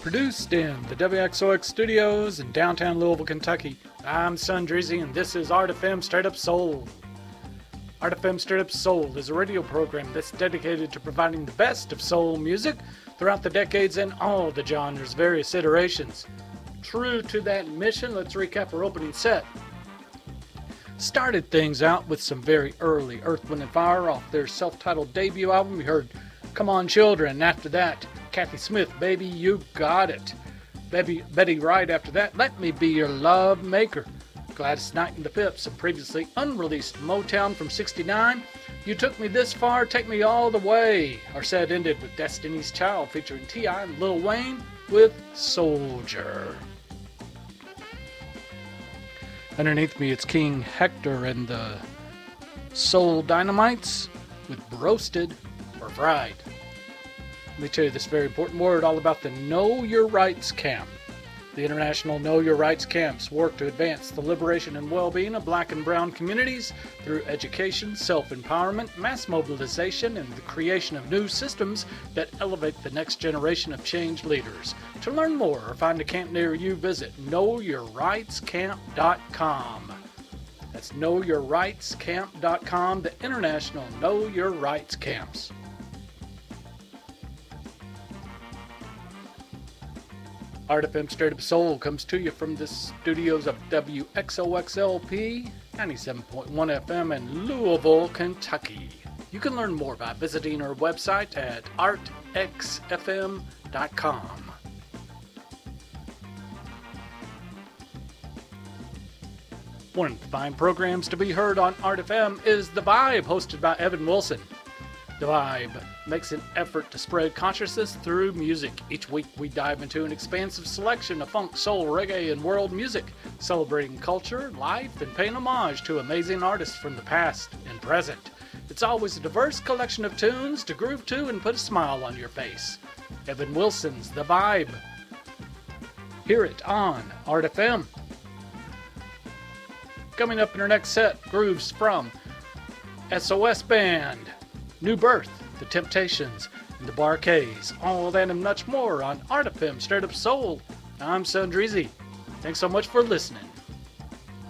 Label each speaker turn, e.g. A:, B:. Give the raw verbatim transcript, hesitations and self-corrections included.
A: Produced in the W X O X studios in downtown Louisville, Kentucky. I'm Son Drizzy, and this is Art F M Straight Up Soul. Art F M Straight Up Soul is a radio program that's dedicated to providing the best of soul music throughout the decades and all the genres' various iterations. True to that mission, let's recap our opening set. Started things out with some very early Earth, Wind and Fire off their self-titled debut album. We heard Come On Children, and after that, Kathy Smith, Baby You Got It. Baby, Betty Wright after that, Let Me Be Your Love Maker. Gladys Knight and the Pips, a previously unreleased Motown from sixty-nine. You Took Me This Far, Take Me All the Way. Our set ended with Destiny's Child featuring T I and Lil Wayne with Soldier. Underneath me, it's King Hector and the Soul Dynamites with Roasted or Fried. Let me tell you this very important word all about the Know Your Rights Camp. The International Know Your Rights Camps work to advance the liberation and well-being of black and brown communities through education, self-empowerment, mass mobilization, and the creation of new systems that elevate the next generation of change leaders. To learn more or find a camp near you, visit know your rights camp dot com. That's know your rights camp dot com, the International Know Your Rights Camps. Art F M Straight Up Soul comes to you from the studios of W X O X L P ninety-seven point one F M in Louisville, Kentucky. You can learn more by visiting our website at art x f m dot com. One of the fine programs to be heard on Art F M is The Vibe, hosted by Evan Wilson. The Vibe makes an effort to spread consciousness through music. Each week we dive into an expansive selection of funk, soul, reggae, and world music, celebrating culture, life, and paying homage to amazing artists from the past and present. It's always a diverse collection of tunes to groove to and put a smile on your face. Evan Wilson's The Vibe. Hear it on Art F M. Coming up in our next set, grooves from S O S Band, New Birth, The Temptations, and The Bar-Kays. All that and much more on Art F M Straight Up Soul. I'm Son Drizzy. Thanks so much for listening.